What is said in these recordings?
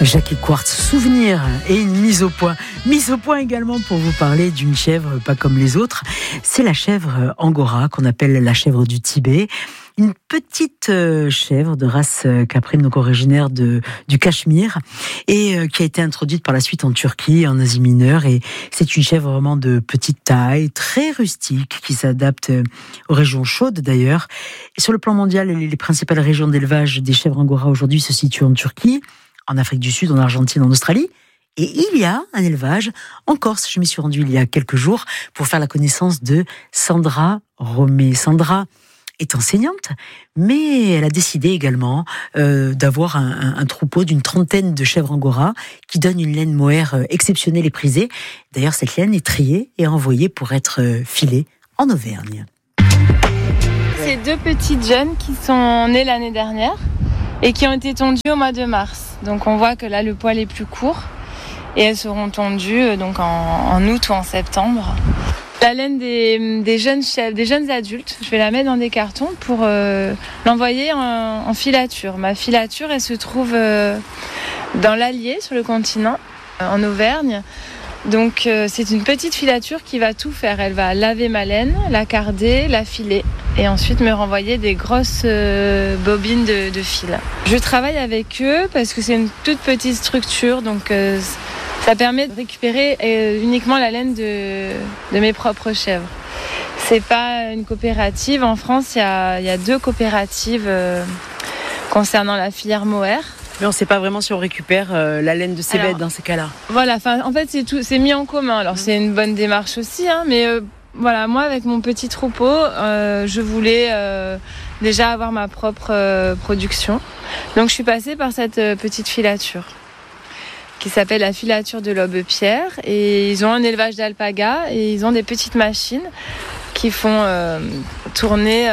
Jackie Quartz, souvenir et une mise au point. Mise au point également pour vous parler d'une chèvre pas comme les autres. C'est la chèvre Angora qu'on appelle la chèvre du Tibet. Une petite chèvre de race caprine, donc originaire du Cachemire, et qui a été introduite par la suite en Turquie, en Asie mineure. Et c'est une chèvre vraiment de petite taille, très rustique, qui s'adapte aux régions chaudes d'ailleurs. Et sur le plan mondial, les principales régions d'élevage des chèvres Angora aujourd'hui se situent en Turquie, en Afrique du Sud, en Argentine, en Australie. Et il y a un élevage en Corse. Je m'y suis rendue il y a quelques jours pour faire la connaissance de Sandra Romé. Sandra est enseignante, mais elle a décidé également d'avoir un troupeau d'une trentaine de chèvres Angora qui donne une laine mohair exceptionnelle et prisée. D'ailleurs, cette laine est triée et envoyée pour être filée en Auvergne. C'est deux petites jeunes qui sont nées l'année dernière et qui ont été tondues au mois de mars. Donc on voit que là, le poil est plus court et elles seront tondues donc en août ou en septembre. La laine des jeunes chèvres, des jeunes adultes, je vais la mettre dans des cartons pour l'envoyer en filature. Ma filature, elle se trouve dans l'Allier, sur le continent, en Auvergne. Donc c'est une petite filature qui va tout faire. Elle va laver ma laine, la carder, la filer et ensuite me renvoyer des grosses bobines de fil. Je travaille avec eux parce que c'est une toute petite structure, donc ça permet de récupérer uniquement la laine de mes propres chèvres. C'est pas une coopérative. En France, il y a deux coopératives concernant la filière mohair. Mais on ne sait pas vraiment si on récupère la laine de ces bêtes dans ces cas-là. Voilà, en fait, c'est mis en commun. Alors, c'est une bonne démarche aussi, mais voilà, moi, avec mon petit troupeau, je voulais déjà avoir ma propre production. Donc, je suis passée par cette petite filature qui s'appelle la filature de l'Aube-Pierre. Et ils ont un élevage d'alpagas et ils ont des petites machines qui font tourner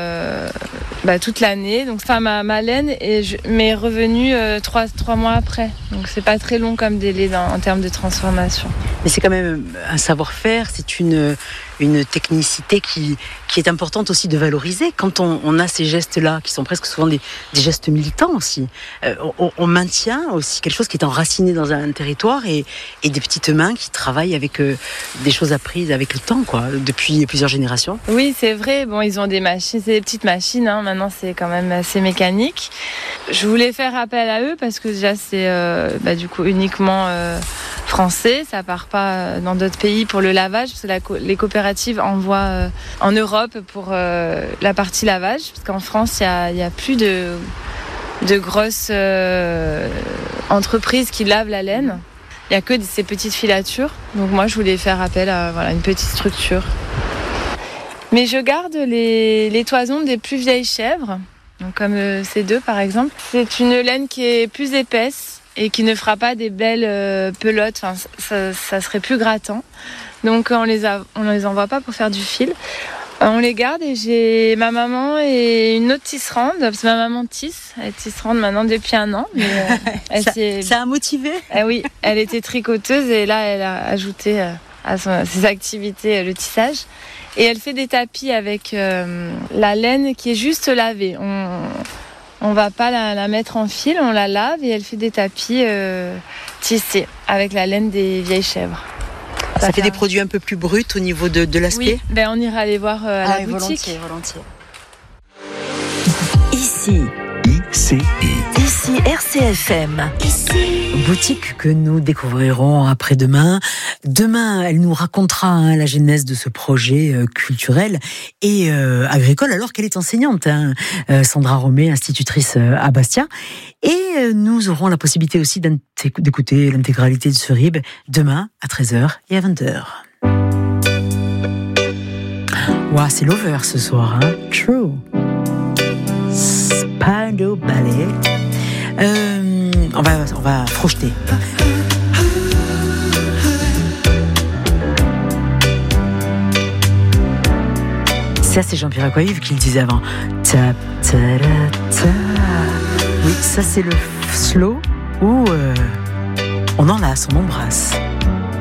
toute l'année. Donc ma laine m'est revenue 3 mois après. Donc c'est pas très long comme délai en termes de transformation. Mais c'est quand même un savoir-faire, c'est une technicité qui est importante aussi de valoriser. Quand on a ces gestes-là, qui sont presque souvent des gestes militants aussi, on maintient aussi quelque chose qui est enraciné dans un territoire et des petites mains qui travaillent avec des choses apprises avec le temps, quoi, depuis plusieurs générations. Oui, c'est vrai. Bon, ils ont des machines, c'est des petites machines. Maintenant, c'est quand même assez mécanique. Je voulais faire appel à eux parce que déjà, c'est du coup uniquement français. Ça part pas dans d'autres pays pour le lavage parce que les coopératives envoient en Europe pour la partie lavage parce qu'en France, il y a plus de grosses entreprises qui lavent la laine. Il y a que ces petites filatures. Donc moi, je voulais faire appel à une petite structure. Mais je garde les toisons des plus vieilles chèvres, donc comme ces deux par exemple. C'est une laine qui est plus épaisse et qui ne fera pas des belles pelotes, ça serait plus grattant. Donc on les envoie pas pour faire du fil. On les garde et j'ai ma maman et une autre tisserande, parce que ma maman tisse, elle est tisserande maintenant depuis 1 an. Mais ça a motivé. Oui, elle était tricoteuse et là elle a ajouté à ses activités le tissage. Et elle fait des tapis avec la laine qui est juste lavée. On va pas la mettre en fil, on la lave et elle fait des tapis tissés avec la laine des vieilles chèvres. Ça fait des produits un peu plus bruts au niveau de l'aspect. Oui, on ira les voir à la boutique. Volontiers. Ici RCFM. Boutique que nous découvrirons après-demain. Demain, elle nous racontera la genèse de ce projet culturel et agricole, alors qu'elle est enseignante. Sandra Romé, institutrice à Bastia. Et nous aurons la possibilité aussi d'écouter l'intégralité de ce RIB demain à 13h et à 20h. Wow, c'est l'over ce soir, hein? True. Spandau Ballet. On va projeter. Ça, c'est Jean-Pierre Acquavive qui le disait avant. Ta, ta, ta, ta. Oui, ça, c'est le slow où on enlace, on embrasse.